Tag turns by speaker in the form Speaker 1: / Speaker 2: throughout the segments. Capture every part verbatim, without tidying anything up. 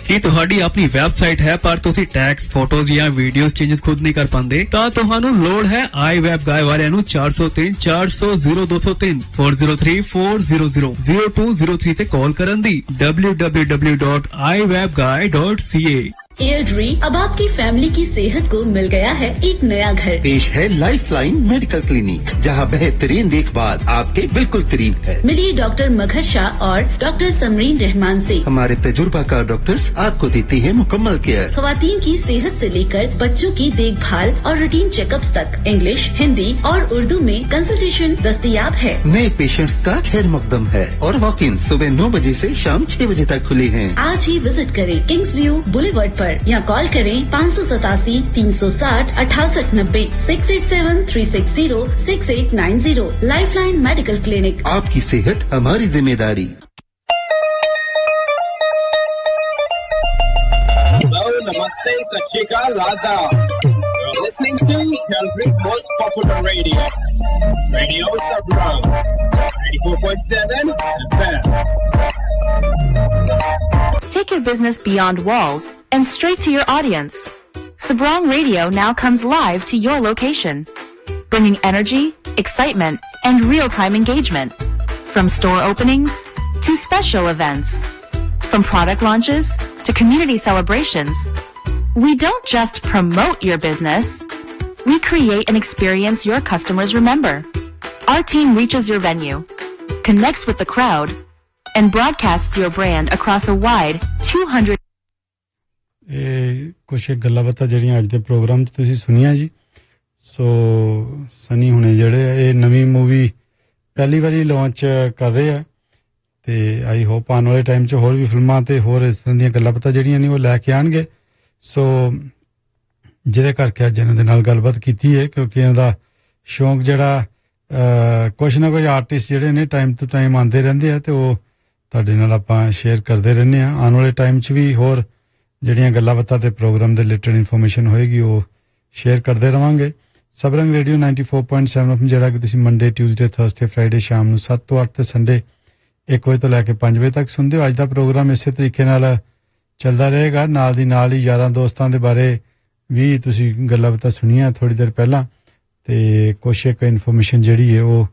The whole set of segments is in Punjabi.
Speaker 1: ਕੀ ਤੁਹਾਡੀ ਆਪਣੀ ਵੈਬਸਾਈਟ ਹੈ ਪਰ ਤੁਸੀਂ ਟੈਕਸ, ਫੋਟੋਜ਼ ਜਾਂ ਵੀਡੀਓਜ਼ ਚੇਂਜਸ ਖੁਦ ਨਹੀਂ ਕਰ ਪਾਉਂਦੇ? ਤਾਂ ਤੁਹਾਨੂੰ ਲੋੜ ਹੈ iWeb Guy ਵਾਲਿਆਂ ਨੂੰ ਚਾਰ ਸੌ ਤਿੰਨ ਚਾਰ ਸੌ ਜ਼ੀਰੋ ਦੋ ਸੌ ਤਿੰਨ ਚਾਰ ਜ਼ੀਰੋ ਤਿੰਨ ਚਾਰ ਜ਼ੀਰੋ ਜ਼ੀਰੋ ਜ਼ੀਰੋ ਦੋ ਜ਼ੀਰੋ ਤਿੰਨ ਤੇ ਕਾਲ ਕਰਨ ਦੀ w w w dot i web guy dot c a।
Speaker 2: एयरड्री अब आपकी फैमिली की सेहत को मिल गया है एक नया घर।
Speaker 3: पेश है लाइफलाइन मेडिकल क्लिनिक, जहां बेहतरीन देखभाल आपके बिल्कुल करीब है।
Speaker 2: मिलिए डॉक्टर मगर शाह और डॉक्टर समरीन रहमान से।
Speaker 3: हमारे तजुर्बाकार डॉक्टर्स आपको देते हैं मुकम्मल केयर।
Speaker 2: खवातीन की सेहत से लेकर बच्चों की देखभाल और रूटीन चेकअप्स तक इंग्लिश, हिंदी और उर्दू में कंसल्टेशन दस्तयाब है।
Speaker 3: नए पेशेंट्स का खैर मकदम है और वॉक इन सुबह नौ बजे से शाम छह बजे तक खुले हैं।
Speaker 2: आज ही विजिट करें किंग्स व्यू बुलेवर्ड पर या कॉल करें पाँच सौ सतासी तीन सौ साठ अठासठ नब्बे six eight seven three six zero six eight nine zero. Lifeline medical clinic,
Speaker 3: आपकी सेहत हमारी जिम्मेदारी।
Speaker 4: Hello, namaste, sat shri akal, adab. You're listening to Calgary's most popular radio, Radio Sabrang, ninety-four point seven F M.
Speaker 5: Take your business beyond walls and straight to your audience. Sabrang Radio now comes live to your location, bringing energy, excitement, and real-time engagement. From store openings to special events, from product launches to community celebrations, we don't just promote your business, we create an experience your customers remember. Our team reaches your venue, connects with the crowd, and broadcasts your brand across a wide two hundred
Speaker 6: ਇਹ ਕੁਛ ਗੱਲਾਂ ਬਾਤਾਂ ਜਿਹੜੀਆਂ ਅੱਜ ਦੇ ਪ੍ਰੋਗਰਾਮ 'ਚ ਤੁਸੀਂ ਸੁਣੀਆਂ ਜੀ। ਸੋ ਸਨੀ ਹੁਣੇ ਜਿਹੜੇ ਆ ਇਹ ਨਵੀਂ ਮੂਵੀ ਪਹਿਲੀ ਵਾਰੀ ਲਾਂਚ ਕਰ ਰਹੇ ਆ ਤੇ ਆਈ ਹੋਪ ਆਉਣ ਵਾਲੇ ਟਾਈਮ 'ਚ ਹੋਰ ਵੀ ਫਿਲਮਾਂ ਤੇ ਹੋਰ ਇਸ ਤਰ੍ਹਾਂ ਦੀਆਂ ਗੱਲਾਂ ਬਾਤਾਂ ਜਿਹੜੀਆਂ ਨੇ ਉਹ ਲੈ ਕੇ ਆਉਣਗੇ। ਸੋ ਜਿਹਦੇ ਕਰਕੇ ਅੱਜ ਇਹਨਾਂ ਦੇ ਨਾਲ ਗੱਲਬਾਤ ਕੀਤੀ ਹੈ ਕਿਉਂਕਿ ਇਹਨਾਂ ਦਾ ਸ਼ੌਂਕ ਜਿਹੜਾ ਕੁਛ ਨਾ ਕੁਛ ਆਰਟਿਸਟ ਜਿਹੜੇ ਨੇ ਟਾਈਮ ਟੂ ਟਾਈਮ ਆਉਂਦੇ ਰਹਿੰਦੇ ਆ ਤੇ ਉਹ ਤੁਹਾਡੇ ਨਾਲ ਆਪਾਂ ਸ਼ੇਅਰ ਕਰਦੇ ਰਹਿੰਦੇ ਹਾਂ। ਆਉਣ ਵਾਲੇ ਟਾਈਮ 'ਚ ਵੀ ਹੋਰ ਜਿਹੜੀਆਂ ਗੱਲਾਂ ਬਾਤਾਂ ਤੇ ਪ੍ਰੋਗਰਾਮ ਦੇ ਰਿਲੇਟਡ ਇਨਫੋਰਮੇਸ਼ਨ ਹੋਏਗੀ ਉਹ ਸ਼ੇਅਰ ਕਰਦੇ ਰਵਾਂਗੇ। ਸਬਰੰਗ radio ninety four point seven F ਜਿਹੜਾ ਕਿ ਤੁਸੀਂ ਮੰਡੇ, ਟਿਊਜ਼ਡੇ, ਥਰਸਡੇ, ਫਰਾਈਡੇ ਸ਼ਾਮ ਨੂੰ ਸੱਤ ਤੋਂ ਅੱਠ ਤੇ ਸੰਡੇ ਇੱਕ ਵਜੇ ਤੋਂ ਲੈ ਕੇ ਪੰਜ ਵਜੇ ਤੱਕ ਸੁਣਦੇ ਹੋ। ਅੱਜ ਦਾ ਪ੍ਰੋਗਰਾਮ ਇਸੇ ਤਰੀਕੇ ਨਾਲ ਚੱਲਦਾ ਰਹੇਗਾ। ਨਾਲ ਦੀ ਨਾਲ ਹੀ ਯਾਰਾਂ ਦੋਸਤਾਂ ਦੇ ਬਾਰੇ ਵੀ ਤੁਸੀਂ ਗੱਲਾਂ ਬਾਤਾਂ ਸੁਣੀਆਂ ਥੋੜ੍ਹੀ ਦੇਰ ਪਹਿਲਾਂ ਤੇ ਕੁਛ ਇੱਕ ਇਨਫੋਰਮੇਸ਼ਨ ਜਿਹੜੀ ਹੈ ਉਹ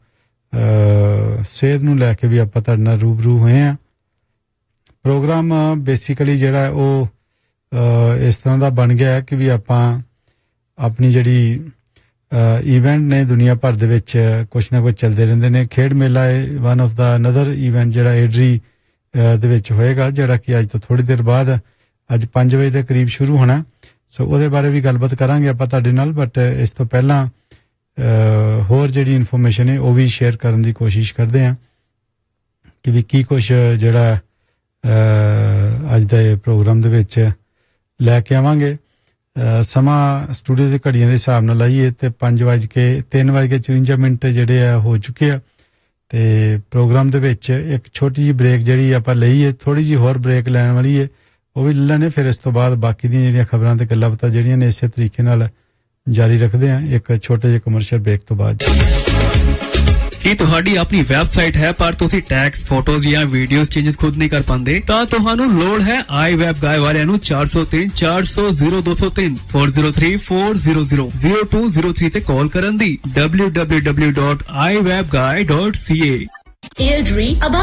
Speaker 6: ਸਿਹਤ ਨੂੰ ਲੈ ਕੇ ਵੀ ਆਪਾਂ ਤੁਹਾਡੇ ਨਾਲ ਰੂਬਰੂ ਹੋਏ ਹਾਂ। ਪ੍ਰੋਗਰਾਮ ਬੇਸਿਕਲੀ ਜਿਹੜਾ ਉਹ ਇਸ ਤਰ੍ਹਾਂ ਦਾ ਬਣ ਗਿਆ ਕਿ ਵੀ ਆਪਾਂ ਆਪਣੀ ਜਿਹੜੀ ਈਵੈਂਟ ਨੇ ਦੁਨੀਆ ਭਰ ਦੇ ਵਿੱਚ ਕੁਛ ਨਾ ਕੁਛ ਚੱਲਦੇ ਰਹਿੰਦੇ ਨੇ। ਖੇਡ ਮੇਲਾ ਹੈ one of the another event ਜਿਹੜਾ ਏਡਰੀ ਦੇ ਵਿੱਚ ਹੋਏਗਾ ਜਿਹੜਾ ਕਿ ਅੱਜ ਤੋਂ ਥੋੜ੍ਹੀ ਦੇਰ ਬਾਅਦ ਅੱਜ ਪੰਜ ਵਜੇ ਦੇ ਕਰੀਬ ਸ਼ੁਰੂ ਹੋਣਾ। ਸੋ ਉਹਦੇ ਬਾਰੇ ਵੀ ਗੱਲਬਾਤ ਕਰਾਂਗੇ ਆਪਾਂ ਤੁਹਾਡੇ ਨਾਲ। ਬਟ ਇਸ ਤੋਂ ਪਹਿਲਾਂ ਹੋਰ ਜਿਹੜੀ ਇਨਫੋਰਮੇਸ਼ਨ ਹੈ ਉਹ ਵੀ ਸ਼ੇਅਰ ਕਰਨ ਦੀ ਕੋਸ਼ਿਸ਼ ਕਰਦੇ ਹਾਂ ਕਿ ਵੀ ਕੀ ਕੁਛ ਜਿਹੜਾ ਅੱਜ ਦੇ ਪ੍ਰੋਗਰਾਮ ਦੇ ਵਿੱਚ ਲੈ ਕੇ ਆਵਾਂਗੇ। ਸਮਾਂ ਸਟੂਡੀਓ ਦੀ ਘੜੀਆਂ ਦੇ ਹਿਸਾਬ ਨਾਲ ਲਾਈਏ ਤੇ ਪੰਜ ਵੱਜ ਕੇ ਤਿੰਨ ਵੱਜ ਕੇ ਚੁਰੰਜਾ ਮਿੰਟ ਜਿਹੜੇ ਆ ਹੋ ਚੁੱਕੇ ਆ ਤੇ ਪ੍ਰੋਗਰਾਮ ਦੇ ਵਿੱਚ ਇੱਕ ਛੋਟੀ ਜਿਹੀ ਬ੍ਰੇਕ ਜਿਹੜੀ ਆਪਾਂ ਲਈ ਹੈ, ਥੋੜ੍ਹੀ ਜਿਹੀ ਹੋਰ ਬ੍ਰੇਕ ਲੈਣ ਵਾਲੀ ਹੈ, ਉਹ ਵੀ ਲੈ ਲੈਣੇ। ਫਿਰ ਇਸ ਤੋਂ ਬਾਅਦ ਬਾਕੀ ਦੀਆਂ ਜਿਹੜੀਆਂ ਖਬਰਾਂ ਤੇ ਗੱਲਾਂ ਬਾਤਾਂ ਜਿਹੜੀਆਂ ਨੇ ਇਸੇ ਤਰੀਕੇ ਨਾਲ ਜਾਰੀ ਰੱਖਦੇ ਹਾਂ ਇੱਕ ਛੋਟੇ ਜਿਹੇ ਕਮਰਸ਼ੀਅਲ ਬ੍ਰੇਕ ਤੋਂ ਬਾਅਦ।
Speaker 1: ਕੀ ਤੁਹਾਡੀ ਆਪਣੀ ਵੈਬਸਾਈਟ ਹੈ ਪਰ ਤੁਸੀਂ ਟੈਕਸ, ਫੋਟੋਜ਼ ਜਾਂ ਵੀਡੀਓਜ਼ ਚੇਂਜਸ ਖੁਦ ਨਹੀਂ ਕਰ ਪਾਉਂਦੇ? ਤਾਂ ਤੁਹਾਨੂੰ ਲੋੜ ਹੈ iWeb Guy ਵਾਲਿਆਂ ਨੂੰ ਚਾਰ ਸੌ ਤਿੰਨ ਚਾਰ ਸੌ ਜ਼ੀਰੋ ਦੋ ਸੌ ਤਿੰਨ ਚਾਰ ਜ਼ੀਰੋ ਤਿੰਨ ਚਾਰ ਜ਼ੀਰੋ ਜ਼ੀਰੋ ਜ਼ੀਰੋ ਦੋ ਜ਼ੀਰੋ ਤਿੰਨ ਤੇ ਕਾਲ ਕਰਨ ਦੀ w w w dot i web guy dot c a।
Speaker 2: एयरड्री अब